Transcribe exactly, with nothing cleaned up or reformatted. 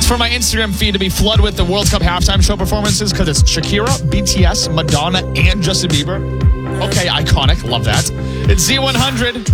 It's for my Instagram feed to be flooded with the World Cup halftime show performances because it's Shakira, B T S, Madonna, and Justin Bieber. Okay, iconic. Love that. It's Z one hundred.